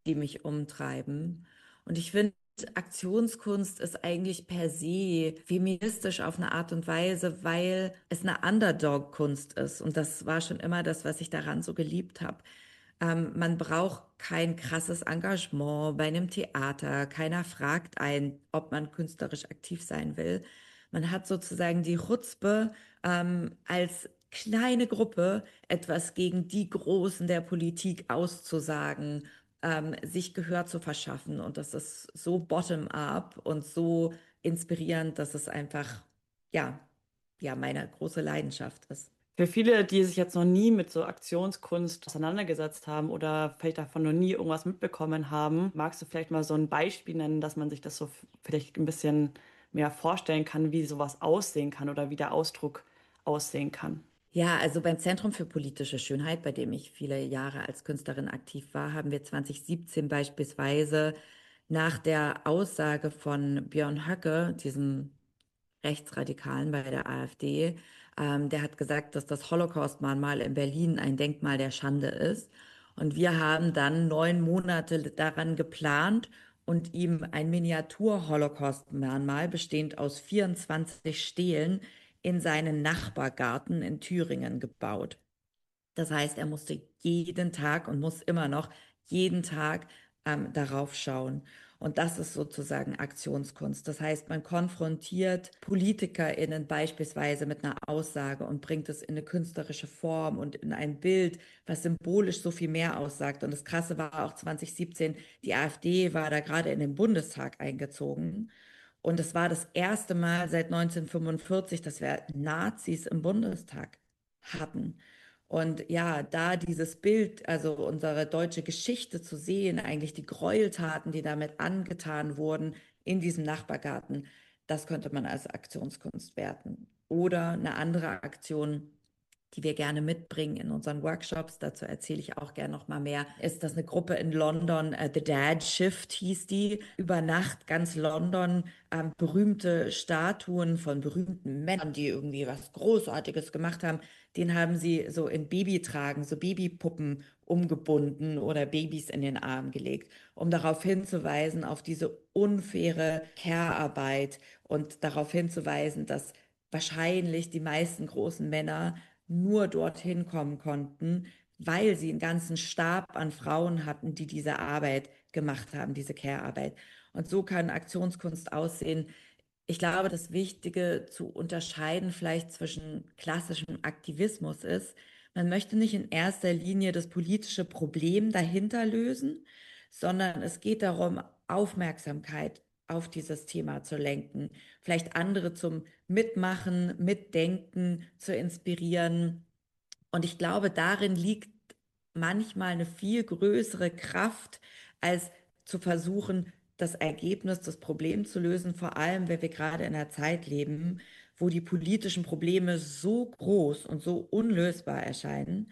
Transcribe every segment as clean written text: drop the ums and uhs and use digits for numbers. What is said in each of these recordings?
die mich umtreiben. Und ich finde, Aktionskunst ist eigentlich per se feministisch auf eine Art und Weise, weil es eine Underdog-Kunst ist. Und das war schon immer das, was ich daran so geliebt habe. Man braucht kein krasses Engagement bei einem Theater. Keiner fragt ein, ob man künstlerisch aktiv sein will. Man hat sozusagen die Chutzpe, als kleine Gruppe etwas gegen die Großen der Politik auszusagen, sich Gehör zu verschaffen. Und das ist so bottom-up und so inspirierend, dass es einfach, ja, ja, meine große Leidenschaft ist. Für viele, die sich jetzt noch nie mit so Aktionskunst auseinandergesetzt haben oder vielleicht davon noch nie irgendwas mitbekommen haben, magst du vielleicht mal so ein Beispiel nennen, dass man sich das so vielleicht ein bisschen mehr vorstellen kann, wie sowas aussehen kann oder wie der Ausdruck aussehen kann? Ja, also beim Zentrum für politische Schönheit, bei dem ich viele Jahre als Künstlerin aktiv war, haben wir 2017 beispielsweise nach der Aussage von Björn Höcke, diesem Rechtsradikalen bei der AfD, der hat gesagt, dass das Holocaust-Mahnmal in Berlin ein Denkmal der Schande ist. Und wir haben dann 9 Monate daran geplant und ihm ein Miniatur-Holocaust-Mahnmal bestehend aus 24 Stelen in seinen Nachbargarten in Thüringen gebaut. Das heißt, er musste jeden Tag und muss immer noch jeden Tag darauf schauen. Und das ist sozusagen Aktionskunst. Das heißt, man konfrontiert PolitikerInnen beispielsweise mit einer Aussage und bringt es in eine künstlerische Form und in ein Bild, was symbolisch so viel mehr aussagt. Und das Krasse war auch 2017, die AfD war da gerade in den Bundestag eingezogen. Und es war das erste Mal seit 1945, dass wir Nazis im Bundestag hatten. Und ja, da dieses Bild, also unsere deutsche Geschichte zu sehen, eigentlich die Gräueltaten, die damit angetan wurden in diesem Nachbargarten, das könnte man als Aktionskunst werten. Oder eine andere Aktion, die wir gerne mitbringen in unseren Workshops, dazu erzähle ich auch gerne noch mal mehr, ist das eine Gruppe in London, The Dad Shift hieß die, über Nacht ganz London berühmte Statuen von berühmten Männern, die irgendwie was Großartiges gemacht haben, den haben sie so in Babytragen, so Babypuppen umgebunden oder Babys in den Arm gelegt, um darauf hinzuweisen, auf diese unfaire Care-Arbeit und darauf hinzuweisen, dass wahrscheinlich die meisten großen Männer nur dorthin kommen konnten, weil sie einen ganzen Stab an Frauen hatten, die diese Arbeit gemacht haben, diese Care-Arbeit. Und so kann Aktionskunst aussehen. Ich glaube, das Wichtige zu unterscheiden vielleicht zwischen klassischem Aktivismus ist, man möchte nicht in erster Linie das politische Problem dahinter lösen, sondern es geht darum, Aufmerksamkeit auf dieses Thema zu lenken, vielleicht andere zum Mitmachen, Mitdenken zu inspirieren. Und ich glaube, darin liegt manchmal eine viel größere Kraft, als zu versuchen, das Ergebnis, das Problem zu lösen, vor allem, wenn wir gerade in einer Zeit leben, wo die politischen Probleme so groß und so unlösbar erscheinen.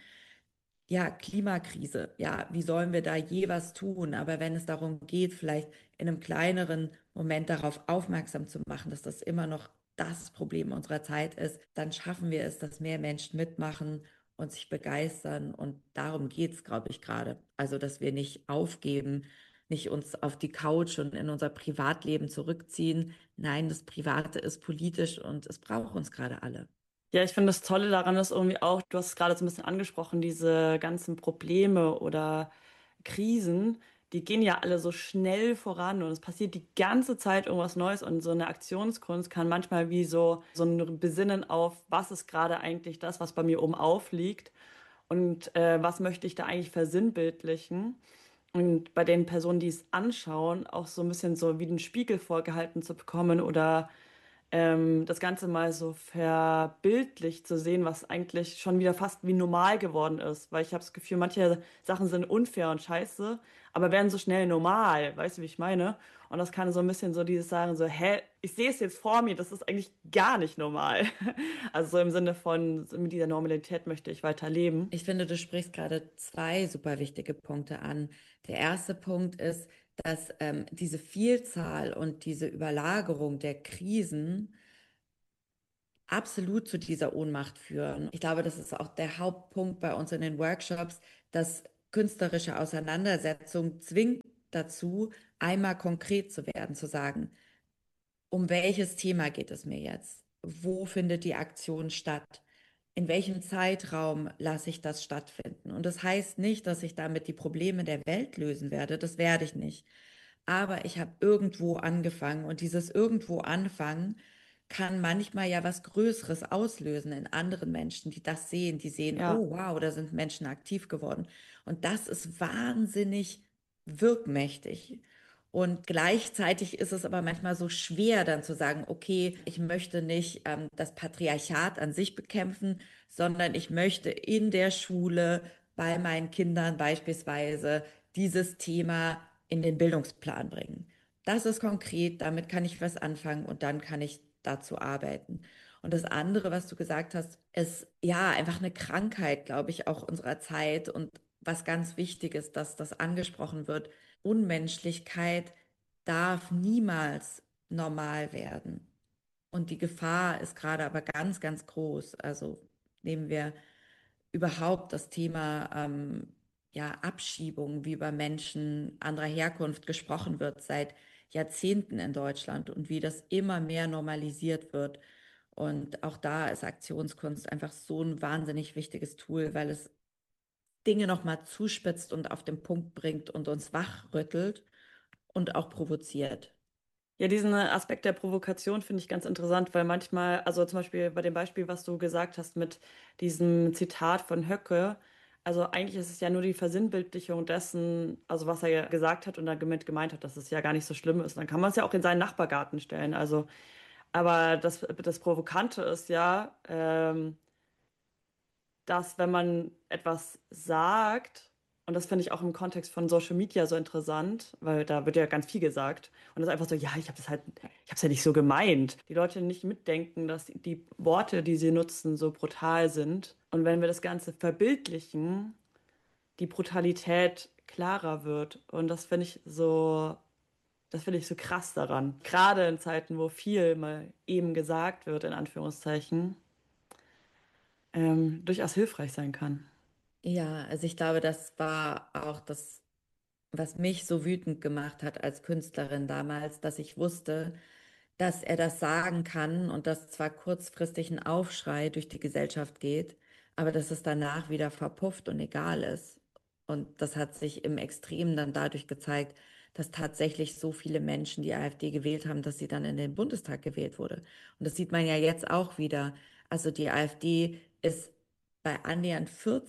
Ja, Klimakrise, ja, wie sollen wir da je was tun? Aber wenn es darum geht, vielleicht in einem kleineren Moment darauf aufmerksam zu machen, dass das immer noch das Problem unserer Zeit ist, dann schaffen wir es, dass mehr Menschen mitmachen und sich begeistern. Und darum geht's, glaube ich, gerade. Also, dass wir nicht aufgeben, nicht uns auf die Couch und in unser Privatleben zurückziehen. Nein, das Private ist politisch und es braucht uns gerade alle. Ja, ich finde das Tolle daran ist irgendwie auch, du hast es gerade so ein bisschen angesprochen, diese ganzen Probleme oder Krisen, die gehen ja alle so schnell voran und es passiert die ganze Zeit irgendwas Neues und so eine Aktionskunst kann manchmal wie so ein Besinnen auf, was ist gerade eigentlich das, was bei mir oben aufliegt und was möchte ich da eigentlich versinnbildlichen. Und bei den Personen, die es anschauen, auch so ein bisschen so wie den Spiegel vorgehalten zu bekommen oder das Ganze mal so verbildlich zu sehen, was eigentlich schon wieder fast wie normal geworden ist. Weil ich habe das Gefühl, manche Sachen sind unfair und scheiße, aber werden so schnell normal. Weißt du, wie ich meine? Und das kann so ein bisschen so dieses sagen, so, hä, ich sehe es jetzt vor mir, das ist eigentlich gar nicht normal. Also so im Sinne von, so mit dieser Normalität möchte ich weiter leben. Ich finde, du sprichst gerade zwei super wichtige Punkte an. Der erste Punkt ist, dass diese Vielzahl und diese Überlagerung der Krisen absolut zu dieser Ohnmacht führen. Ich glaube, das ist auch der Hauptpunkt bei uns in den Workshops, dass künstlerische Auseinandersetzung zwingt dazu, einmal konkret zu werden, zu sagen, um welches Thema geht es mir jetzt? Wo findet die Aktion statt? In welchem Zeitraum lasse ich das stattfinden? Und das heißt nicht, dass ich damit die Probleme der Welt lösen werde. Das werde ich nicht. Aber ich habe irgendwo angefangen und dieses irgendwo anfangen kann manchmal ja was Größeres auslösen in anderen Menschen, die das sehen, die sehen, Ja. oh wow, da sind Menschen aktiv geworden. Und das ist wahnsinnig wirkmächtig. Und gleichzeitig ist es aber manchmal so schwer, dann zu sagen, okay, ich möchte nicht das Patriarchat an sich bekämpfen, sondern ich möchte in der Schule bei meinen Kindern beispielsweise dieses Thema in den Bildungsplan bringen. Das ist konkret, damit kann ich was anfangen und dann kann ich dazu arbeiten. Und das andere, was du gesagt hast, ist ja einfach eine Krankheit, glaube ich, auch unserer Zeit und was ganz wichtig ist, dass das angesprochen wird. Unmenschlichkeit darf niemals normal werden. Und die Gefahr ist gerade aber ganz, ganz groß. Also nehmen wir überhaupt das Thema ja, Abschiebung, wie über Menschen anderer Herkunft gesprochen wird seit Jahrzehnten in Deutschland und wie das immer mehr normalisiert wird. Und auch da ist Aktionskunst einfach so ein wahnsinnig wichtiges Tool, weil es Dinge nochmal zuspitzt und auf den Punkt bringt und uns wachrüttelt und auch provoziert. Ja, diesen Aspekt der Provokation finde ich ganz interessant, weil manchmal, also zum Beispiel bei dem Beispiel, was du gesagt hast mit diesem Zitat von Höcke, also eigentlich ist es ja nur die Versinnbildlichung dessen, also was er ja gesagt hat und damit gemeint hat, dass es ja gar nicht so schlimm ist. Dann kann man es ja auch in seinen Nachbargarten stellen. Also, aber das Provokante ist ja, dass wenn man etwas sagt, und das finde ich auch im Kontext von Social Media so interessant, weil da wird ja ganz viel gesagt. Und das ist einfach so, ja, ich habe es ja nicht so gemeint. Die Leute nicht mitdenken, dass die Worte, die sie nutzen, so brutal sind. Und wenn wir das Ganze verbildlichen, die Brutalität klarer wird. Und das finde ich so krass daran. Gerade in Zeiten, wo viel mal eben gesagt wird, in Anführungszeichen, durchaus hilfreich sein kann. Ja, also ich glaube, das war auch das, was mich so wütend gemacht hat als Künstlerin damals, dass ich wusste, dass er das sagen kann und dass zwar kurzfristig ein Aufschrei durch die Gesellschaft geht, aber dass es danach wieder verpufft und egal ist. Und das hat sich im Extremen dann dadurch gezeigt, dass tatsächlich so viele Menschen die AfD gewählt haben, dass sie dann in den Bundestag gewählt wurde. Und das sieht man ja jetzt auch wieder. Also die AfD ist bei annähernd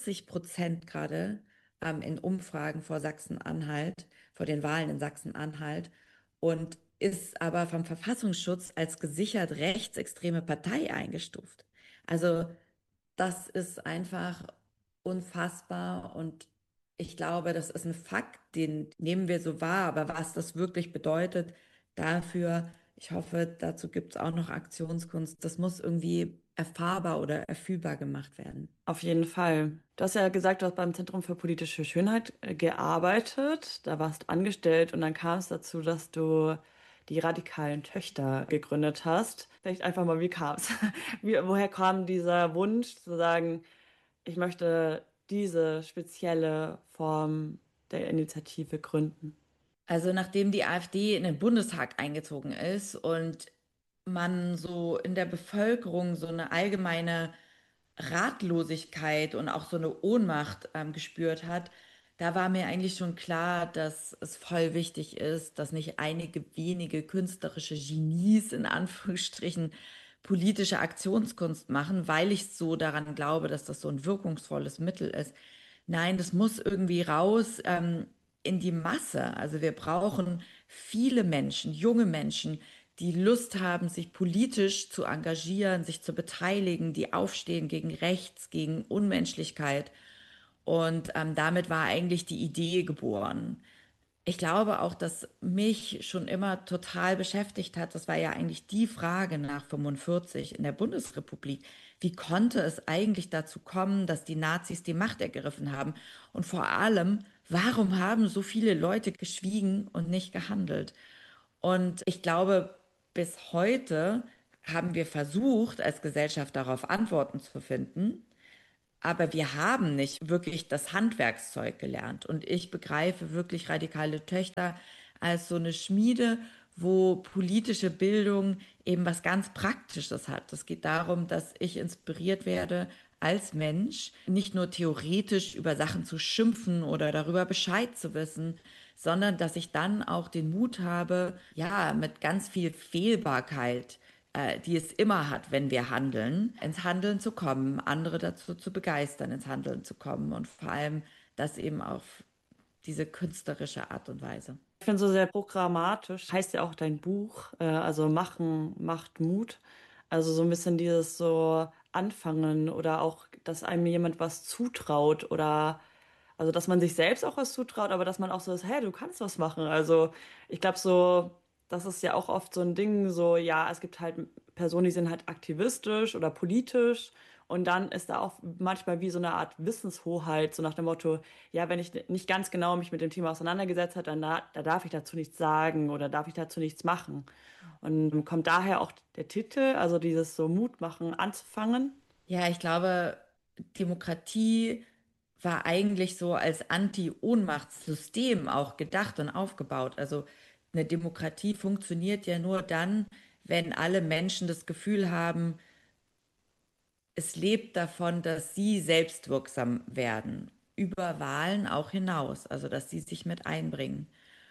40% gerade in Umfragen vor Sachsen-Anhalt, vor den Wahlen in Sachsen-Anhalt und ist aber vom Verfassungsschutz als gesichert rechtsextreme Partei eingestuft. Also das ist einfach unfassbar und ich glaube, das ist ein Fakt, den nehmen wir so wahr, aber was das wirklich bedeutet dafür, ich hoffe, dazu gibt es auch noch Aktionskunst, das muss irgendwie erfahrbar oder erfühlbar gemacht werden. Auf jeden Fall. Du hast ja gesagt, du hast beim Zentrum für politische Schönheit gearbeitet, da warst angestellt und dann kam es dazu, dass du die radikalen Töchter gegründet hast. Vielleicht einfach mal, wie kam es? Woher kam dieser Wunsch zu sagen, ich möchte diese spezielle Form der Initiative gründen? Also nachdem die AfD in den Bundestag eingezogen ist und man so in der Bevölkerung so eine allgemeine Ratlosigkeit und auch so eine Ohnmacht gespürt hat, da war mir eigentlich schon klar, dass es voll wichtig ist, dass nicht einige wenige künstlerische Genies in Anführungsstrichen politische Aktionskunst machen, weil ich so daran glaube, dass das so ein wirkungsvolles Mittel ist. Nein, das muss irgendwie raus in die Masse. Also wir brauchen viele Menschen, junge Menschen, die Lust haben, sich politisch zu engagieren, sich zu beteiligen, die aufstehen gegen Rechts, gegen Unmenschlichkeit. Und damit war eigentlich die Idee geboren. Ich glaube auch, dass mich schon immer total beschäftigt hat, das war ja eigentlich die Frage nach 45 in der Bundesrepublik. Wie konnte es eigentlich dazu kommen, dass die Nazis die Macht ergriffen haben? Und vor allem, warum haben so viele Leute geschwiegen und nicht gehandelt? Und ich glaube, bis heute haben wir versucht, als Gesellschaft darauf Antworten zu finden. aber wir haben nicht wirklich das Handwerkszeug gelernt. Und ich begreife wirklich radikale Töchter als so eine Schmiede, wo politische Bildung eben was ganz Praktisches hat. Es geht darum, dass ich inspiriert werde als Mensch, nicht nur theoretisch über Sachen zu schimpfen oder darüber Bescheid zu wissen, sondern dass ich dann auch den Mut habe, ja, mit ganz viel Fehlbarkeit, die es immer hat, wenn wir handeln, ins Handeln zu kommen, andere dazu zu begeistern, ins Handeln zu kommen und vor allem das eben auf diese künstlerische Art und Weise. Ich finde so sehr programmatisch, heißt ja auch dein Buch, also Machen macht Mut. Also so ein bisschen dieses so Anfangen oder auch, dass einem jemand was zutraut oder also dass man sich selbst auch was zutraut, aber dass man auch so ist, hey, du kannst was machen. Also ich glaube so, das ist ja auch oft so ein Ding, so ja, es gibt halt Personen, die sind halt aktivistisch oder politisch. Und dann ist da auch manchmal wie so eine Art Wissenshoheit, so nach dem Motto, ja, wenn ich nicht ganz genau mich mit dem Thema auseinandergesetzt habe, dann da darf ich dazu nichts sagen oder darf ich dazu nichts machen. Und kommt daher auch der Titel, also dieses so Mut machen, anzufangen. Ja, ich glaube, Demokratie war eigentlich so als Anti-Ohnmachtssystem auch gedacht und aufgebaut. Also eine Demokratie funktioniert ja nur dann, wenn alle Menschen das Gefühl haben, es lebt davon, dass sie selbstwirksam werden, über Wahlen auch hinaus, also dass sie sich mit einbringen.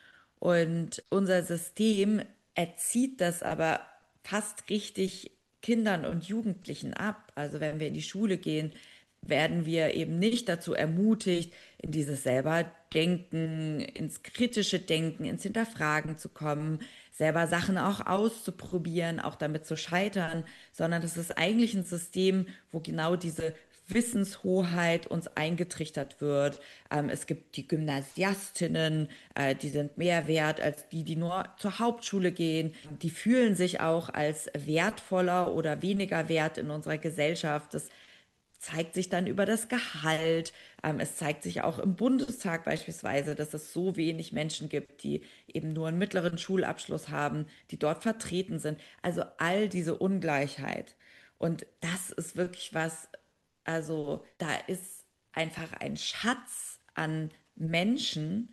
Und unser System erzieht das aber fast richtig Kindern und Jugendlichen ab. Also wenn wir in die Schule gehen, werden wir eben nicht dazu ermutigt, in dieses selber Denken, ins kritische Denken, ins Hinterfragen zu kommen, selber Sachen auch auszuprobieren, auch damit zu scheitern, sondern das ist eigentlich ein System, wo genau diese Wissenshoheit uns eingetrichtert wird. Es gibt die Gymnasiastinnen, die sind mehr wert als die, die nur zur Hauptschule gehen. Die fühlen sich auch als wertvoller oder weniger wert in unserer Gesellschaft. Das zeigt sich dann über das Gehalt. Es zeigt sich auch im Bundestag beispielsweise, dass es so wenig Menschen gibt, die eben nur einen mittleren Schulabschluss haben, die dort vertreten sind. Also all diese Ungleichheit. Und das ist wirklich was, also da ist einfach ein Schatz an Menschen,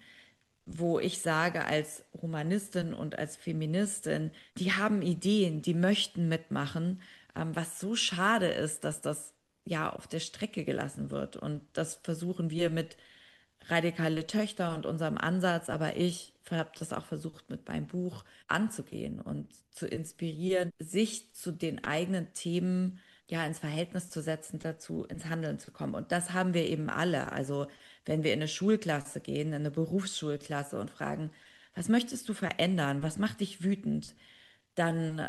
wo ich sage, als Humanistin und als Feministin, die haben Ideen, die möchten mitmachen, was so schade ist, dass das ja auf der Strecke gelassen wird. Und das versuchen wir mit Radikale Töchter und unserem Ansatz, aber ich habe das auch versucht mit meinem Buch anzugehen und zu inspirieren, sich zu den eigenen Themen ja ins Verhältnis zu setzen, dazu ins Handeln zu kommen. Und das haben wir eben alle. Also wenn wir in eine Schulklasse gehen, in eine Berufsschulklasse und fragen, was möchtest du verändern? Was macht dich wütend? Dann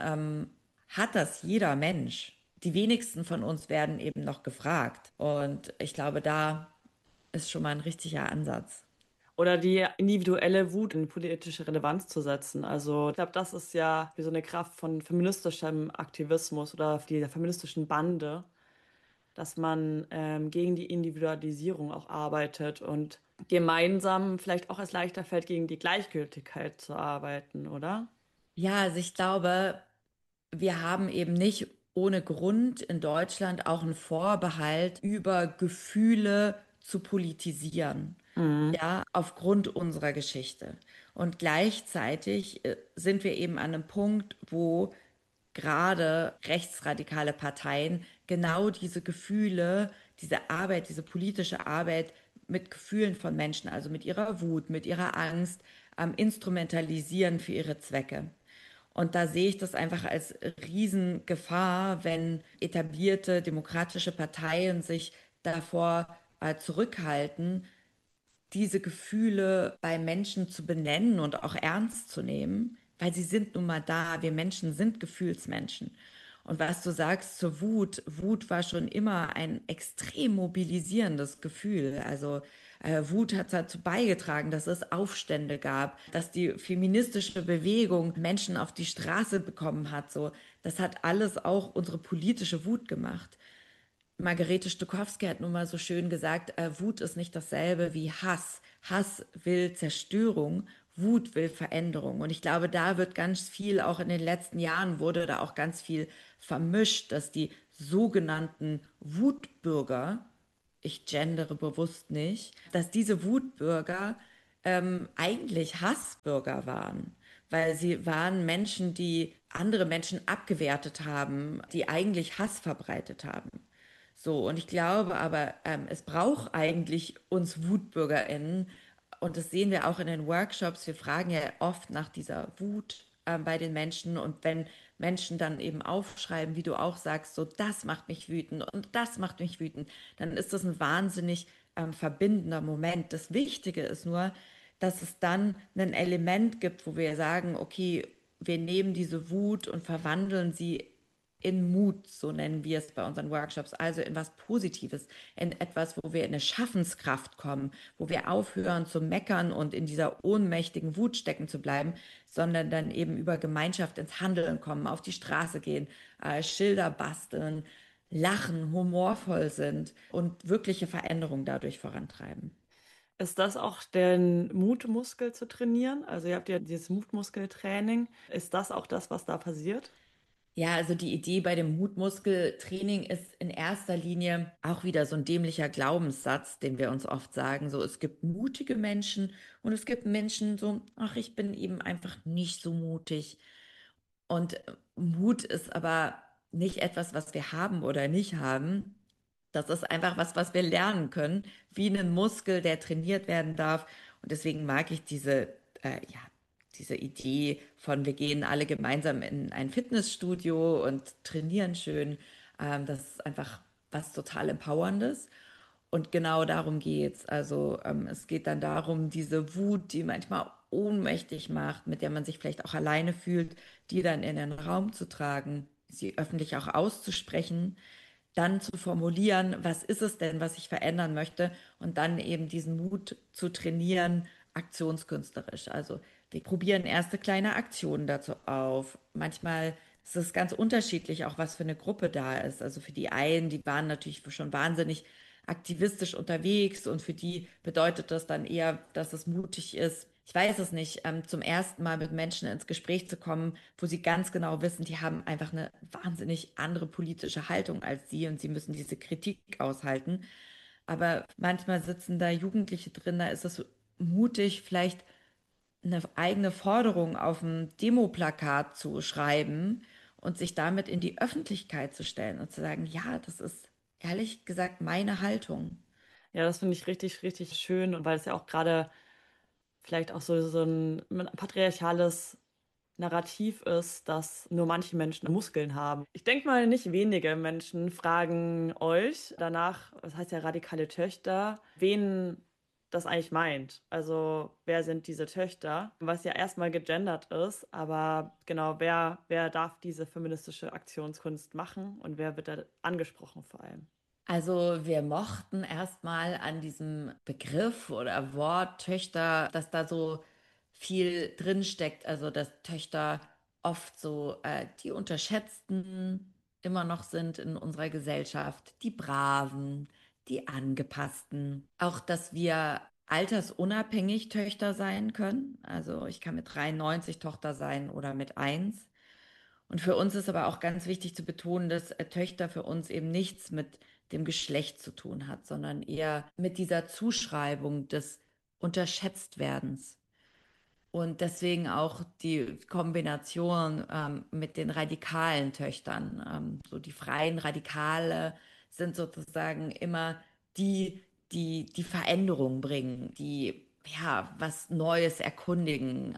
hat das jeder Mensch. Die wenigsten von uns werden eben noch gefragt. Und ich glaube, da ist schon mal ein richtiger Ansatz. Oder die individuelle Wut in politische Relevanz zu setzen. Also ich glaube, das ist ja wie so eine Kraft von feministischem Aktivismus oder dieser feministischen Bande, dass man gegen die Individualisierung auch arbeitet und gemeinsam vielleicht auch es leichter fällt, gegen die Gleichgültigkeit zu arbeiten, oder? Ja, also ich glaube, wir haben eben nicht ohne Grund in Deutschland auch einen Vorbehalt, über Gefühle zu politisieren. Mhm. Ja, aufgrund unserer Geschichte. Und gleichzeitig sind wir eben an einem Punkt, wo gerade rechtsradikale Parteien genau diese Gefühle, diese Arbeit, diese politische Arbeit mit Gefühlen von Menschen, also mit ihrer Wut, mit ihrer Angst, instrumentalisieren für ihre Zwecke. Und da sehe ich das einfach als Riesengefahr, wenn etablierte demokratische Parteien sich davor zurückhalten, diese Gefühle bei Menschen zu benennen und auch ernst zu nehmen, weil sie sind nun mal da. Wir Menschen sind Gefühlsmenschen. Und was du sagst zur Wut, Wut war schon immer ein extrem mobilisierendes Gefühl. Also Wut hat dazu beigetragen, dass es Aufstände gab, dass die feministische Bewegung Menschen auf die Straße bekommen hat. So, das hat alles auch unsere politische Wut gemacht. Margarete Stokowski hat nun mal so schön gesagt, Wut ist nicht dasselbe wie Hass. Hass will Zerstörung, Wut will Veränderung. Und ich glaube, da wird ganz viel, auch in den letzten Jahren wurde da auch ganz viel vermischt, dass die sogenannten Wutbürger ich gendere bewusst nicht, dass diese Wutbürger eigentlich Hassbürger waren, weil sie waren Menschen, die andere Menschen abgewertet haben, die eigentlich Hass verbreitet haben. So, und ich glaube aber, es braucht eigentlich uns WutbürgerInnen, und das sehen wir auch in den Workshops. Wir fragen ja oft nach dieser Wut bei den Menschen. Und wenn Menschen dann eben aufschreiben, wie du auch sagst, so das macht mich wütend und das macht mich wütend, dann ist das ein wahnsinnig verbindender Moment. Das Wichtige ist nur, dass es dann ein Element gibt, wo wir sagen, okay, wir nehmen diese Wut und verwandeln sie in Mut, so nennen wir es bei unseren Workshops, also in was Positives, in etwas, wo wir in eine Schaffenskraft kommen, wo wir aufhören zu meckern und in dieser ohnmächtigen Wut stecken zu bleiben, sondern dann eben über Gemeinschaft ins Handeln kommen, auf die Straße gehen, Schilder basteln, lachen, humorvoll sind und wirkliche Veränderung dadurch vorantreiben. Ist das auch den Mutmuskel zu trainieren? Also ihr habt ja dieses Mutmuskeltraining. Ist das auch das, was da passiert? Ja, also die Idee bei dem Mutmuskeltraining ist in erster Linie auch wieder so ein dämlicher Glaubenssatz, den wir uns oft sagen. So, es gibt mutige Menschen und es gibt Menschen so, ach, ich bin eben einfach nicht so mutig. Und Mut ist aber nicht etwas, was wir haben oder nicht haben. Das ist einfach was, was wir lernen können, wie ein Muskel, der trainiert werden darf. Und deswegen mag ich ja, diese Idee von, wir gehen alle gemeinsam in ein Fitnessstudio und trainieren schön. Das ist einfach was total Empowerndes. Und genau darum geht's. Also es geht dann darum, diese Wut, die manchmal ohnmächtig macht, mit der man sich vielleicht auch alleine fühlt, die dann in den Raum zu tragen, sie öffentlich auch auszusprechen, dann zu formulieren, was ist es denn, was ich verändern möchte und dann eben diesen Mut zu trainieren, aktionskünstlerisch. Also wir probieren erste kleine Aktionen dazu auf. Manchmal ist es ganz unterschiedlich, auch was für eine Gruppe da ist. Also für die einen, die waren natürlich schon wahnsinnig aktivistisch unterwegs und für die bedeutet das dann eher, dass es mutig ist. Ich weiß es nicht, zum ersten Mal mit Menschen ins Gespräch zu kommen, wo sie ganz genau wissen, die haben einfach eine wahnsinnig andere politische Haltung als sie und sie müssen diese Kritik aushalten. Aber manchmal sitzen da Jugendliche drin, da ist es so mutig, vielleicht eine eigene Forderung auf ein Demoplakat zu schreiben und sich damit in die Öffentlichkeit zu stellen und zu sagen, ja, das ist ehrlich gesagt meine Haltung. Ja, das finde ich richtig, richtig schön und weil es ja auch gerade vielleicht auch so ein patriarchales Narrativ ist, dass nur manche Menschen Muskeln haben. Ich denke mal, nicht wenige Menschen fragen euch danach, das heißt ja radikale Töchter, wen das eigentlich meint. Also wer sind diese Töchter? Was ja erstmal gegendert ist, aber genau, wer darf diese feministische Aktionskunst machen und wer wird da angesprochen vor allem? Also wir mochten erstmal an diesem Begriff oder Wort Töchter, dass da so viel drin steckt. Also dass Töchter oft so die Unterschätzten immer noch sind in unserer Gesellschaft, die Braven, die Angepassten. Auch, dass wir altersunabhängig Töchter sein können. Also ich kann mit 93 Tochter sein oder mit 1. Und für uns ist aber auch ganz wichtig zu betonen, dass Töchter für uns eben nichts mit dem Geschlecht zu tun hat, sondern eher mit dieser Zuschreibung des Unterschätztwerdens. Und deswegen auch die Kombination mit den radikalen Töchtern. So die freien Radikale sind sozusagen immer die, die Veränderung bringen, die ja was Neues erkundigen.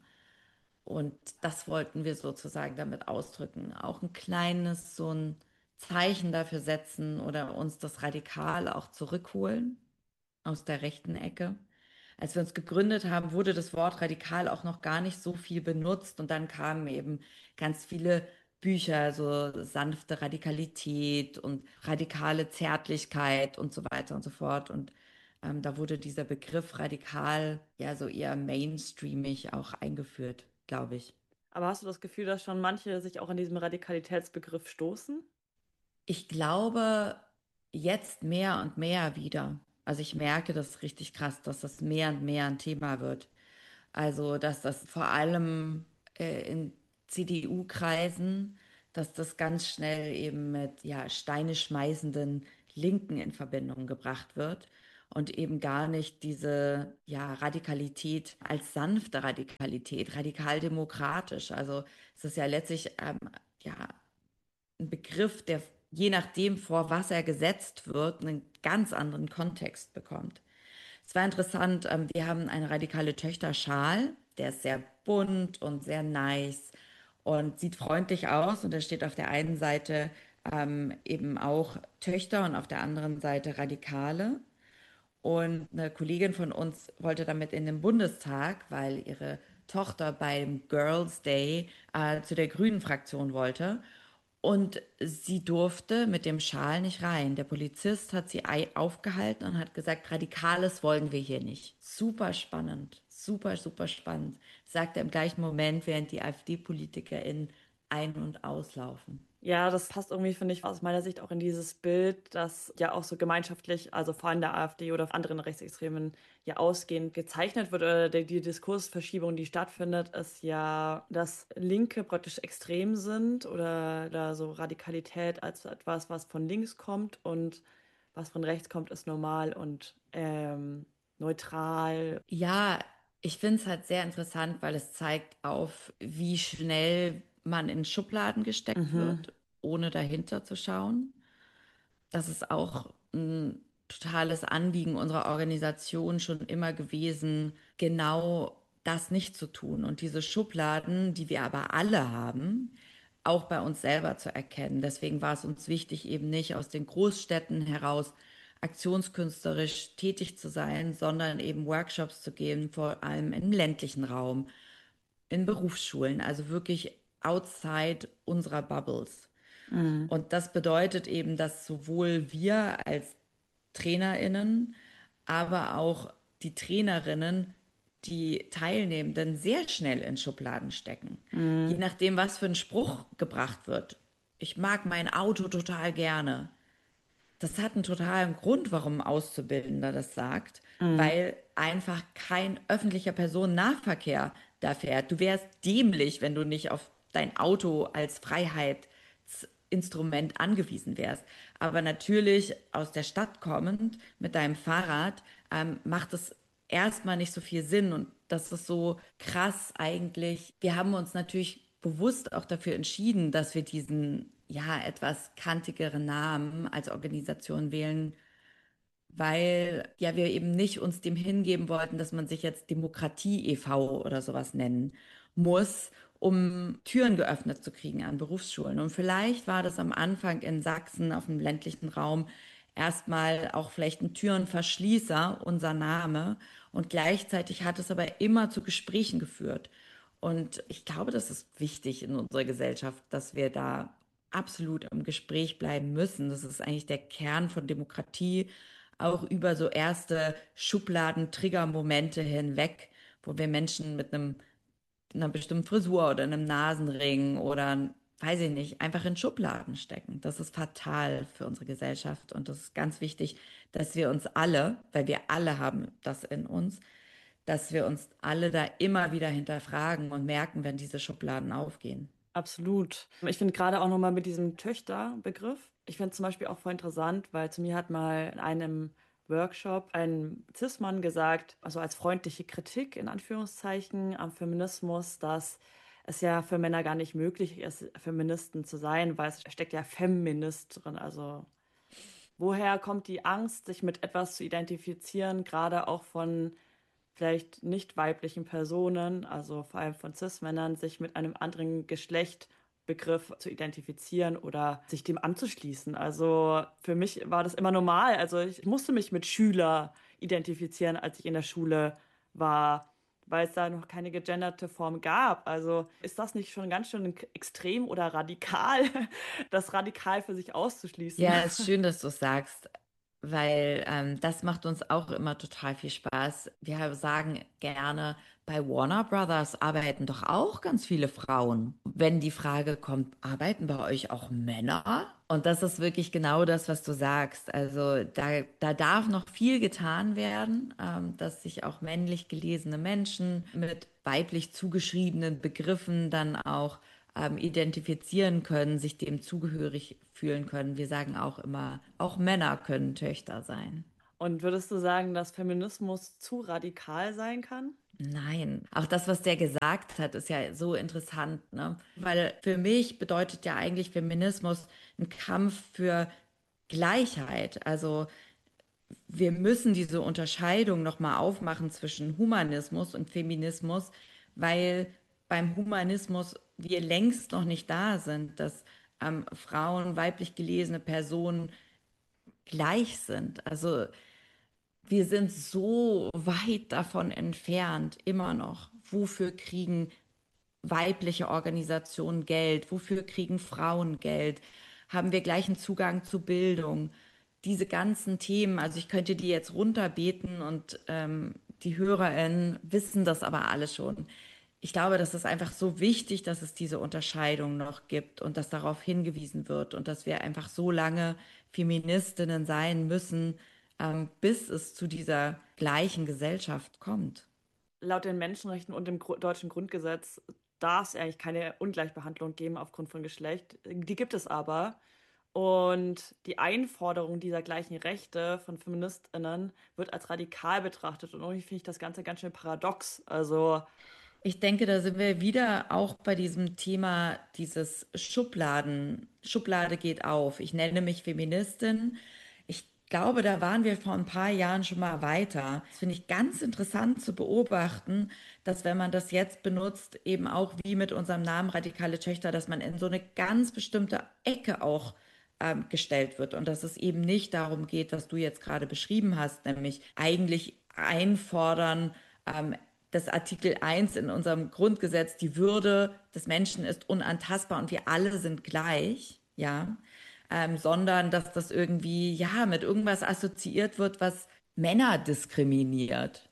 Und das wollten wir sozusagen damit ausdrücken. Auch ein kleines, so ein Zeichen dafür setzen oder uns das Radikal auch zurückholen aus der rechten Ecke. Als wir uns gegründet haben, wurde das Wort radikal auch noch gar nicht so viel benutzt und dann kamen eben ganz viele Bücher, so sanfte Radikalität und radikale Zärtlichkeit und so weiter und so fort. Und da wurde dieser Begriff radikal ja so eher mainstreamig auch eingeführt, glaube ich. Aber hast du das Gefühl, dass schon manche sich auch an diesem Radikalitätsbegriff stoßen? Ich glaube, jetzt mehr und mehr wieder. Also ich merke das richtig krass, dass das mehr und mehr ein Thema wird. Also, dass das vor allem in CDU-Kreisen, dass das ganz schnell eben mit ja, Steine schmeißenden Linken in Verbindung gebracht wird und eben gar nicht diese Radikalität als sanfte Radikalität, radikal-demokratisch. Also es ist ja letztlich ja, ein Begriff, der je nachdem, vor was er gesetzt wird, einen ganz anderen Kontext bekommt. Es war interessant, wir haben eine radikale Töchter-Schal, der ist sehr bunt und sehr nice und sieht freundlich aus. Und da steht auf der einen Seite eben auch Töchter und auf der anderen Seite Radikale. Und eine Kollegin von uns wollte damit in den Bundestag, weil ihre Tochter beim Girls Day zu der Grünen-Fraktion wollte. Und sie durfte mit dem Schal nicht rein. Der Polizist hat sie aufgehalten und hat gesagt, Radikales wollen wir hier nicht. Super spannend, super, super spannend. Sagt er im gleichen Moment, während die AfD-PolitikerInnen ein- und auslaufen. Ja, das passt irgendwie, finde ich, aus meiner Sicht auch in dieses Bild, das ja auch so gemeinschaftlich, also vor allem der AfD oder anderen Rechtsextremen ja ausgehend gezeichnet wird oder die Diskursverschiebung, die stattfindet, ist ja, dass Linke praktisch extrem sind oder da so Radikalität als etwas, was von links kommt und was von rechts kommt, ist normal und neutral. Ja, ich finde es halt sehr interessant, weil es zeigt auf, wie schnell man in Schubladen gesteckt Mhm. wird, ohne dahinter zu schauen. Das ist auch ein totales Anliegen unserer Organisation schon immer gewesen, genau das nicht zu tun und diese Schubladen, die wir aber alle haben, auch bei uns selber zu erkennen. Deswegen war es uns wichtig, eben nicht aus den Großstädten heraus aktionskünstlerisch tätig zu sein, sondern eben Workshops zu geben, vor allem im ländlichen Raum, in Berufsschulen, also wirklich outside unserer Bubbles. Mhm. Und das bedeutet eben, dass sowohl wir als TrainerInnen, aber auch die Trainerinnen die Teilnehmenden sehr schnell in Schubladen stecken. Je Mhm. nachdem, was für ein Spruch gebracht wird. Ich mag mein Auto total gerne. Das hat einen totalen Grund, warum ein Auszubildender das sagt, Mhm. weil einfach kein öffentlicher Personennahverkehr da fährt. Du wärst dämlich, wenn du nicht auf dein Auto als Freiheitsinstrument angewiesen wärst. Aber natürlich aus der Stadt kommend mit deinem Fahrrad macht es erstmal nicht so viel Sinn. Und das ist so krass eigentlich. Wir haben uns natürlich bewusst auch dafür entschieden, dass wir diesen etwas kantigeren Namen als Organisation wählen, weil ja wir eben nicht uns dem hingeben wollten, dass man sich jetzt Demokratie e.V. oder sowas nennen muss, um Türen geöffnet zu kriegen an Berufsschulen. Und vielleicht war das am Anfang in Sachsen auf dem ländlichen Raum erstmal auch vielleicht ein Türenverschließer, unser Name. Und gleichzeitig hat es aber immer zu Gesprächen geführt. Und ich glaube, das ist wichtig in unserer Gesellschaft, dass wir da absolut im Gespräch bleiben müssen. Das ist eigentlich der Kern von Demokratie, auch über so erste Schubladen-Trigger-Momente hinweg, wo wir Menschen mit einer bestimmten Frisur oder einem Nasenring oder, weiß ich nicht, einfach in Schubladen stecken. Das ist fatal für unsere Gesellschaft und das ist ganz wichtig, dass wir uns alle, weil wir alle haben das in uns, dass wir uns alle da immer wieder hinterfragen und merken, wenn diese Schubladen aufgehen. Absolut. Ich finde gerade auch nochmal mit diesem Töchter-Begriff, ich finde zum Beispiel auch voll interessant, weil zu mir hat mal in einem Workshop ein Cis-Mann gesagt, also als freundliche Kritik in Anführungszeichen am Feminismus, dass es ja für Männer gar nicht möglich ist, Feministen zu sein, weil es steckt ja Feminist drin. Also woher kommt die Angst, sich mit etwas zu identifizieren, gerade auch von vielleicht nicht weiblichen Personen, also vor allem von Cis-Männern, sich mit einem anderen Geschlechtbegriff zu identifizieren oder sich dem anzuschließen. Also für mich war das immer normal. Also ich musste mich mit Schüler identifizieren, als ich in der Schule war, weil es da noch keine gegenderte Form gab. Also ist das nicht schon ganz schön extrem oder radikal, das radikal für sich auszuschließen? Ja, ist schön, dass du es sagst, weil das macht uns auch immer total viel Spaß. Wir sagen gerne, bei Warner Brothers arbeiten doch auch ganz viele Frauen. Wenn die Frage kommt, arbeiten bei euch auch Männer? Und das ist wirklich genau das, was du sagst. Also da darf noch viel getan werden, dass sich auch männlich gelesene Menschen mit weiblich zugeschriebenen Begriffen dann auch identifizieren können, sich dem zugehörig fühlen können. Wir sagen auch immer, auch Männer können Töchter sein. Und würdest du sagen, dass Feminismus zu radikal sein kann? Nein, auch das, was der gesagt hat, ist ja so interessant, ne? Weil für mich bedeutet ja eigentlich Feminismus ein Kampf für Gleichheit. Also wir müssen diese Unterscheidung nochmal aufmachen zwischen Humanismus und Feminismus, weil beim Humanismus wir längst noch nicht da sind, dass Frauen, weiblich gelesene Personen gleich sind. Also wir sind so weit davon entfernt, immer noch. Wofür kriegen weibliche Organisationen Geld? Wofür kriegen Frauen Geld? Haben wir gleichen Zugang zu Bildung? Diese ganzen Themen, also ich könnte die jetzt runterbeten und die HörerInnen wissen das aber alle schon. Ich glaube, das ist einfach so wichtig, dass es diese Unterscheidung noch gibt und dass darauf hingewiesen wird und dass wir einfach so lange Feministinnen sein müssen, bis es zu dieser gleichen Gesellschaft kommt. Laut den Menschenrechten und dem deutschen Grundgesetz darf es eigentlich keine Ungleichbehandlung geben aufgrund von Geschlecht. Die gibt es aber. Und die Einforderung dieser gleichen Rechte von FeministInnen wird als radikal betrachtet. Und irgendwie finde ich das Ganze ganz schön paradox. Also, Ich denke, da sind wir wieder auch bei diesem Thema dieses Schublade geht auf. Ich nenne mich Feministin. Ich glaube, da waren wir vor ein paar Jahren schon mal weiter. Das finde ich ganz interessant zu beobachten, dass wenn man das jetzt benutzt, eben auch wie mit unserem Namen Radikale Töchter, dass man in so eine ganz bestimmte Ecke auch gestellt wird und dass es eben nicht darum geht, was du jetzt gerade beschrieben hast, nämlich eigentlich einfordern, das Artikel 1 in unserem Grundgesetz, die Würde des Menschen ist unantastbar und wir alle sind gleich, ja, sondern dass das irgendwie, ja, mit irgendwas assoziiert wird, was Männer diskriminiert.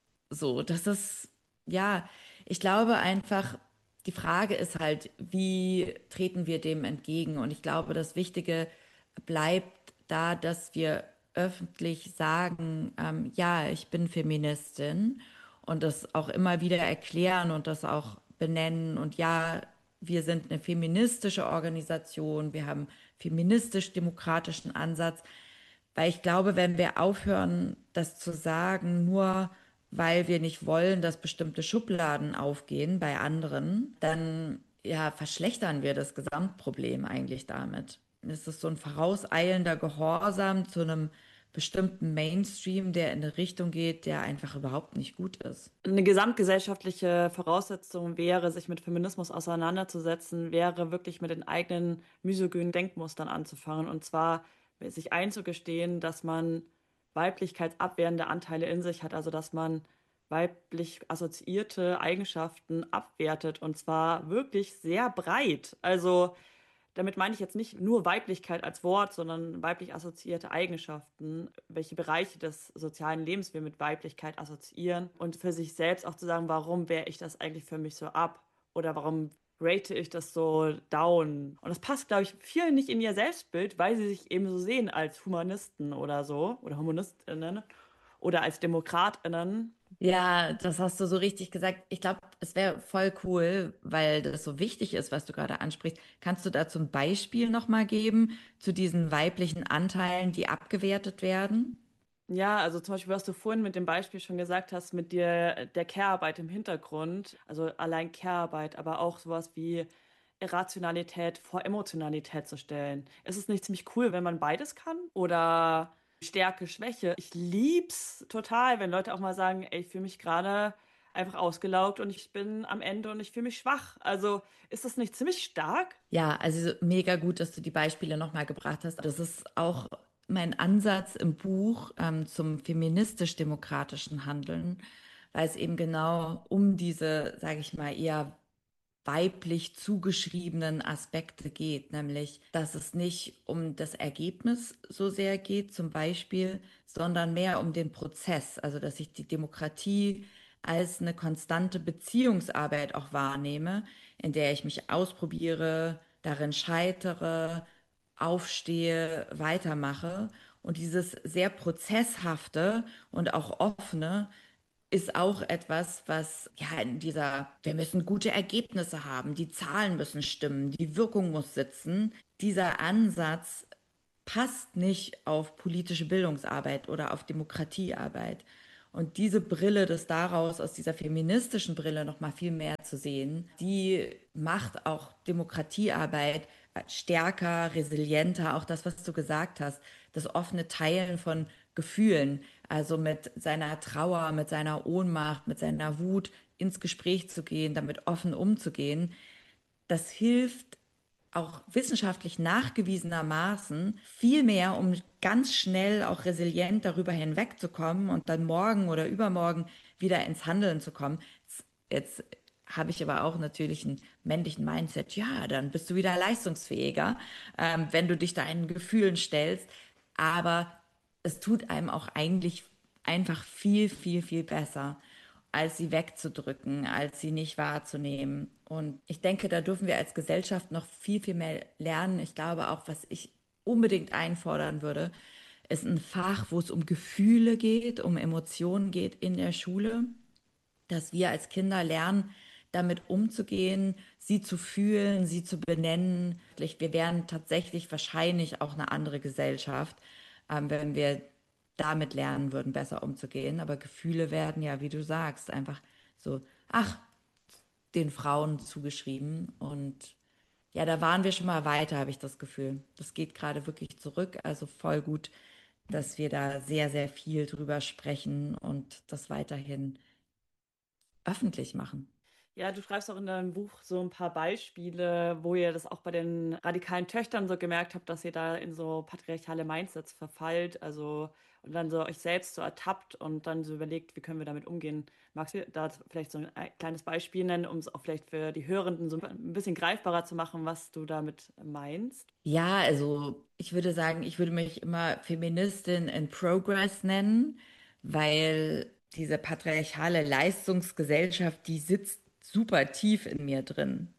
So, das ist, ja, ich glaube einfach, die Frage ist halt, wie treten wir dem entgegen? Und ich glaube, das Wichtige bleibt da, dass wir öffentlich sagen, ja, ich bin Feministin und das auch immer wieder erklären und das auch benennen und ja, wir sind eine feministische Organisation, wir haben feministisch-demokratischen Ansatz, weil ich glaube, wenn wir aufhören, das zu sagen, nur weil wir nicht wollen, dass bestimmte Schubladen aufgehen bei anderen, dann ja, verschlechtern wir das Gesamtproblem eigentlich damit. Es ist so ein vorauseilender Gehorsam zu einem bestimmten Mainstream, der in eine Richtung geht, der einfach überhaupt nicht gut ist. eine gesamtgesellschaftliche Voraussetzung wäre, sich mit Feminismus auseinanderzusetzen, wäre wirklich mit den eigenen misogynen Denkmustern anzufangen. Und zwar sich einzugestehen, dass man weiblichkeitsabwehrende Anteile in sich hat, also dass man weiblich assoziierte Eigenschaften abwertet und zwar wirklich sehr breit. Also damit meine ich jetzt nicht nur Weiblichkeit als Wort, sondern weiblich assoziierte Eigenschaften, welche Bereiche des sozialen Lebens wir mit Weiblichkeit assoziieren und für sich selbst auch zu sagen, warum wehre ich das eigentlich für mich so ab oder warum rate ich das so down. Und das passt, glaube ich, vielen nicht in ihr Selbstbild, weil sie sich eben so sehen als Humanisten oder so oder HumanistInnen oder als DemokratInnen. Ja, das hast du so richtig gesagt. Ich glaube, es wäre voll cool, weil das so wichtig ist, was du gerade ansprichst. Kannst du dazu ein Beispiel nochmal geben zu diesen weiblichen Anteilen, die abgewertet werden? Ja, also zum Beispiel, was du vorhin mit dem Beispiel schon gesagt hast, mit der Care-Arbeit im Hintergrund, also allein Care-Arbeit, aber auch sowas wie Rationalität vor Emotionalität zu stellen. Ist es nicht ziemlich cool, wenn man beides kann? Oder Stärke, Schwäche? Ich lieb's total, wenn Leute auch mal sagen, ey, ich fühle mich gerade einfach ausgelaugt und ich bin am Ende und ich fühle mich schwach. Also ist das nicht ziemlich stark? Ja, also mega gut, dass du die Beispiele nochmal gebracht hast. Das ist auch mein Ansatz im Buch zum feministisch-demokratischen Handeln, weil es eben genau um diese, sage ich mal, eher weiblich zugeschriebenen Aspekte geht, nämlich, dass es nicht um das Ergebnis so sehr geht, zum Beispiel, sondern mehr um den Prozess, also dass ich die Demokratie als eine konstante Beziehungsarbeit auch wahrnehme, in der ich mich ausprobiere, darin scheitere, aufstehe, weitermache und dieses sehr prozesshafte und auch offene ist auch etwas, was ja in dieser, wir müssen gute Ergebnisse haben, die Zahlen müssen stimmen, die Wirkung muss sitzen. Dieser Ansatz passt nicht auf politische Bildungsarbeit oder auf Demokratiearbeit. Und diese Brille, das daraus aus dieser feministischen Brille noch mal viel mehr zu sehen, die macht auch Demokratiearbeit stärker, resilienter, auch das, was du gesagt hast, das offene Teilen von Gefühlen, also mit seiner Trauer, mit seiner Ohnmacht, mit seiner Wut ins Gespräch zu gehen, damit offen umzugehen, das hilft auch wissenschaftlich nachgewiesenermaßen viel mehr, um ganz schnell auch resilient darüber hinwegzukommen und dann morgen oder übermorgen wieder ins Handeln zu kommen. Jetzt habe ich aber auch natürlich einen männlichen Mindset. Ja, dann bist du wieder leistungsfähiger, wenn du dich deinen Gefühlen stellst. Aber es tut einem auch eigentlich einfach viel, viel, viel besser, als sie wegzudrücken, als sie nicht wahrzunehmen. Und ich denke, da dürfen wir als Gesellschaft noch viel, viel mehr lernen. Ich glaube auch, was ich unbedingt einfordern würde, ist ein Fach, wo es um Gefühle geht, um Emotionen geht in der Schule, dass wir als Kinder lernen, damit umzugehen, sie zu fühlen, sie zu benennen. Wir wären tatsächlich wahrscheinlich auch eine andere Gesellschaft, wenn wir damit lernen würden, besser umzugehen. Aber Gefühle werden ja, wie du sagst, einfach so, ach, den Frauen zugeschrieben. Und ja, da waren wir schon mal weiter, habe ich das Gefühl. Das geht gerade wirklich zurück. Also voll gut, dass wir da sehr, sehr viel drüber sprechen und das weiterhin öffentlich machen. Ja, du schreibst auch in deinem Buch so ein paar Beispiele, wo ihr das auch bei den radikalen Töchtern so gemerkt habt, dass ihr da in so patriarchale Mindsets verfallt, also und dann so euch selbst so ertappt und dann so überlegt, wie können wir damit umgehen. Magst du da vielleicht so ein kleines Beispiel nennen, um es auch vielleicht für die Hörenden so ein bisschen greifbarer zu machen, was du damit meinst? Ja, also ich würde sagen, ich würde mich immer Feministin in Progress nennen, weil diese patriarchale Leistungsgesellschaft, die sitzt super tief in mir drin.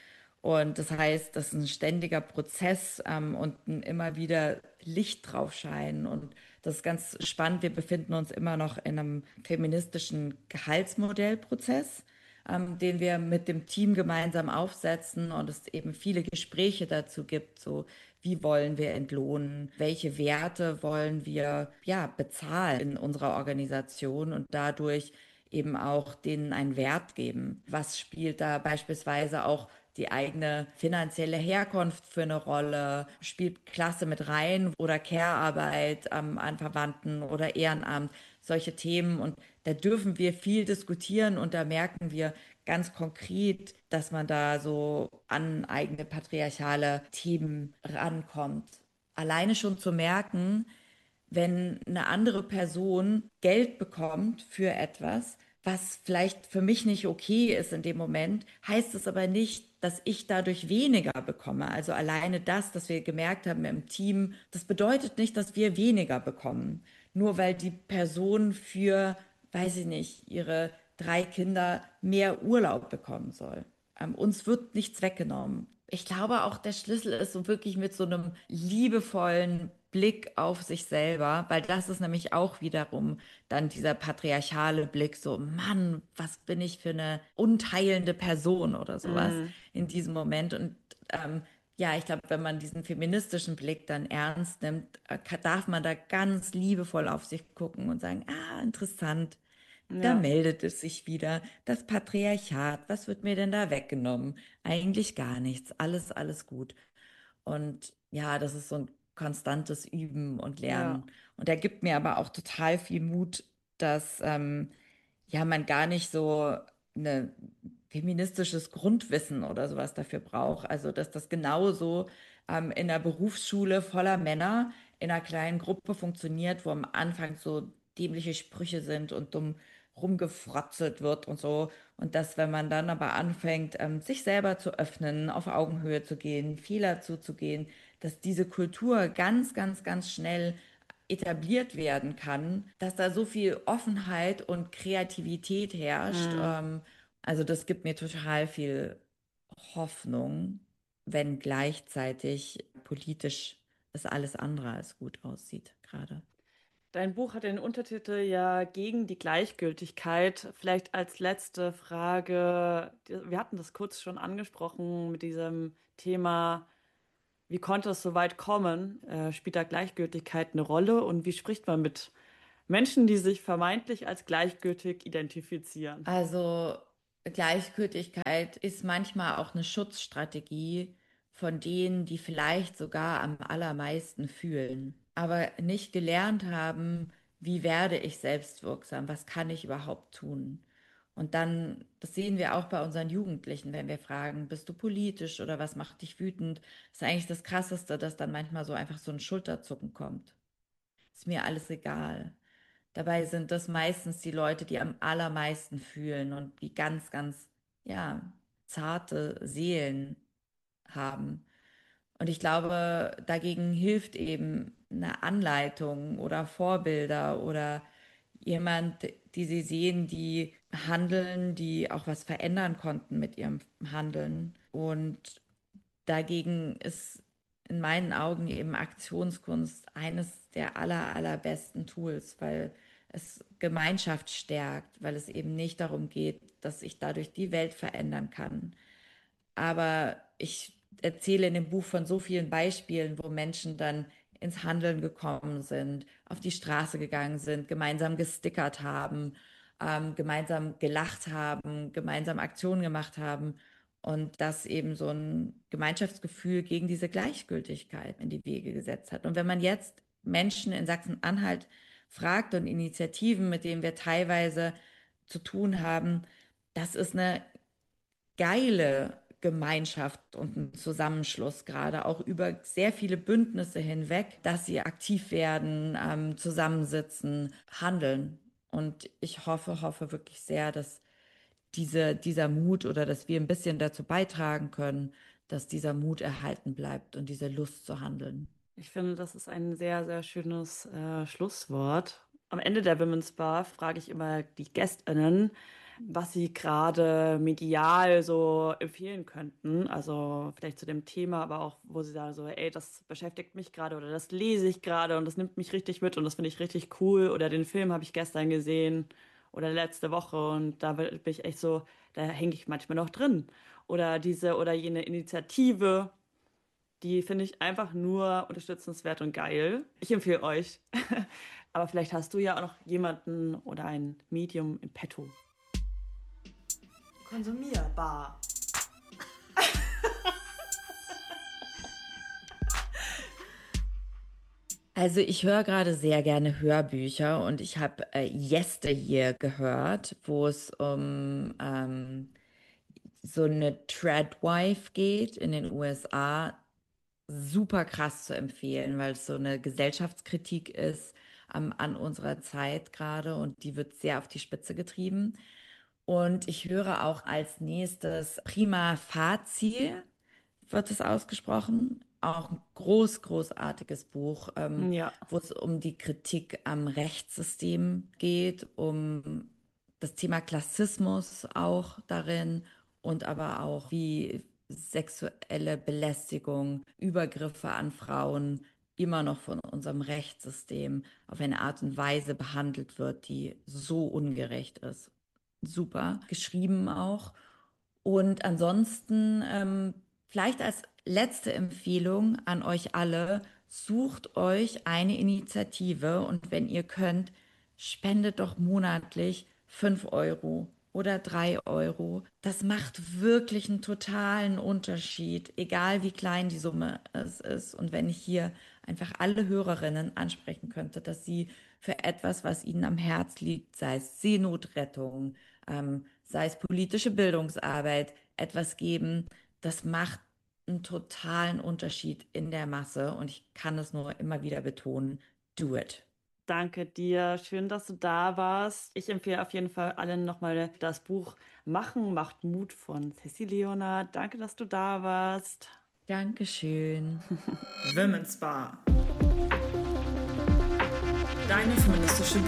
Und das heißt, das ist ein ständiger Prozess und ein immer wieder Licht drauf scheinen. Und das ist ganz spannend. Wir befinden uns immer noch in einem feministischen Gehaltsmodellprozess, den wir mit dem Team gemeinsam aufsetzen und es eben viele Gespräche dazu gibt, so wie wollen wir entlohnen, welche Werte wollen wir ja bezahlen in unserer Organisation und dadurch eben auch denen einen Wert geben. Was spielt da beispielsweise auch die eigene finanzielle Herkunft für eine Rolle? Spielt Klasse mit rein oder Care-Arbeit an Verwandten oder Ehrenamt? Solche Themen. Und da dürfen wir viel diskutieren und da merken wir ganz konkret, dass man da so an eigene patriarchale Themen rankommt. Alleine schon zu merken, wenn eine andere Person Geld bekommt für etwas, was vielleicht für mich nicht okay ist in dem Moment, heißt es aber nicht, dass ich dadurch weniger bekomme. Also alleine das, dass wir gemerkt haben im Team, das bedeutet nicht, dass wir weniger bekommen. Nur weil die Person für, weiß ich nicht, ihre 3 Kinder mehr Urlaub bekommen soll. Uns wird nichts weggenommen. Ich glaube auch, der Schlüssel ist so wirklich mit so einem liebevollen Blick auf sich selber, weil das ist nämlich auch wiederum dann dieser patriarchale Blick, so, Mann, was bin ich für eine unteilende Person oder sowas Mm, in diesem Moment. Und ähm, ja, ich glaube, wenn man diesen feministischen Blick dann ernst nimmt, darf man da ganz liebevoll auf sich gucken und sagen, ah, interessant. Da ja, meldet es sich wieder. Das Patriarchat, was wird mir denn da weggenommen? Eigentlich gar nichts. Alles, alles gut. Und ja, das ist so ein konstantes Üben und ja, Lernen. Und er gibt mir aber auch total viel Mut, dass ja man gar nicht so ein feministisches Grundwissen oder sowas dafür braucht. Also dass das genauso in der Berufsschule voller Männer in einer kleinen Gruppe funktioniert, wo am Anfang so dämliche Sprüche sind und dumm rumgefrotzelt wird und so. Und dass, wenn man dann aber anfängt, sich selber zu öffnen, auf Augenhöhe zu gehen, Fehler zuzugehen, dass diese Kultur ganz, ganz, ganz schnell etabliert werden kann, dass da so viel Offenheit und Kreativität herrscht. mm, Also das gibt mir total viel Hoffnung, wenn gleichzeitig politisch es alles andere als gut aussieht gerade. Dein Buch hat den Untertitel ja gegen die Gleichgültigkeit. Vielleicht als letzte Frage, wir hatten das kurz schon angesprochen mit diesem Thema, wie konnte es so weit kommen? Spielt da Gleichgültigkeit eine Rolle und wie spricht man mit Menschen, die sich vermeintlich als gleichgültig identifizieren? Also Gleichgültigkeit ist manchmal auch eine Schutzstrategie von denen, die vielleicht sogar am allermeisten fühlen, aber nicht gelernt haben, wie werde ich selbstwirksam, was kann ich überhaupt tun. Und dann, das sehen wir auch bei unseren Jugendlichen, wenn wir fragen, bist du politisch oder was macht dich wütend? Das ist eigentlich das Krasseste, dass dann manchmal so einfach so ein Schulterzucken kommt. Ist mir alles egal. Dabei sind das meistens die Leute, die am allermeisten fühlen und die ganz, ganz, ja, zarte Seelen haben. Und ich glaube, dagegen hilft eben eine Anleitung oder Vorbilder oder jemand, die sie sehen, die handeln, die auch was verändern konnten mit ihrem Handeln. Und dagegen ist in meinen Augen eben Aktionskunst eines der allerbesten Tools, weil es Gemeinschaft stärkt, weil es eben nicht darum geht, dass ich dadurch die Welt verändern kann. Aber ich erzähle in dem Buch von so vielen Beispielen, wo Menschen dann ins Handeln gekommen sind, auf die Straße gegangen sind, gemeinsam gestickert haben, gemeinsam gelacht haben, gemeinsam Aktionen gemacht haben und das eben so ein Gemeinschaftsgefühl gegen diese Gleichgültigkeit in die Wege gesetzt hat. Und wenn man jetzt Menschen in Sachsen-Anhalt fragt und Initiativen, mit denen wir teilweise zu tun haben, das ist eine geile Gemeinschaft und ein Zusammenschluss, gerade auch über sehr viele Bündnisse hinweg, dass sie aktiv werden, zusammensitzen, handeln. Und ich hoffe wirklich sehr, dass dieser Mut oder dass wir ein bisschen dazu beitragen können, dass dieser Mut erhalten bleibt und diese Lust zu handeln. Ich finde, das ist ein sehr, sehr schönes Schlusswort. Am Ende der Women's Bar frage ich immer die GästInnen, was sie gerade medial so empfehlen könnten. Also vielleicht zu dem Thema, aber auch, wo sie sagen so, ey, das beschäftigt mich gerade oder das lese ich gerade und das nimmt mich richtig mit und das finde ich richtig cool. Oder den Film habe ich gestern gesehen oder letzte Woche und da bin ich echt so, da hänge ich manchmal noch drin. Oder diese oder jene Initiative. Die finde ich einfach nur unterstützenswert und geil. Ich empfehle euch. Aber vielleicht hast du ja auch noch jemanden oder ein Medium in petto. Konsumierbar. Also ich höre gerade sehr gerne Hörbücher und ich habe Yesteryear gehört, wo es um so eine Tradwife geht in den USA. Super krass zu empfehlen, weil es so eine Gesellschaftskritik ist an unserer Zeit gerade und die wird sehr auf die Spitze getrieben. Und ich höre auch als nächstes Prima Facie, wird es ausgesprochen. Auch ein großartiges Buch, Ja, wo es um die Kritik am Rechtssystem geht, um das Thema Klassismus auch darin und aber auch wie sexuelle Belästigung, Übergriffe an Frauen immer noch von unserem Rechtssystem auf eine Art und Weise behandelt wird, die so ungerecht ist. Super geschrieben auch. Und ansonsten, vielleicht als letzte Empfehlung an euch alle, sucht euch eine Initiative und wenn ihr könnt, spendet doch monatlich 5 € oder 3 €. Das macht wirklich einen totalen Unterschied, egal wie klein die Summe es ist. Und wenn ich hier einfach alle Hörerinnen ansprechen könnte, dass sie für etwas, was ihnen am Herz liegt, sei es Seenotrettung, sei es politische Bildungsarbeit, etwas geben, das macht einen totalen Unterschied in der Masse. Und ich kann es nur immer wieder betonen, do it. danke dir. Schön, dass du da warst. Ich empfehle auf jeden Fall allen nochmal das Buch Machen macht Mut von Ceci Leona. Danke, dass du da warst. Dankeschön. Women's Bar. Deine feministische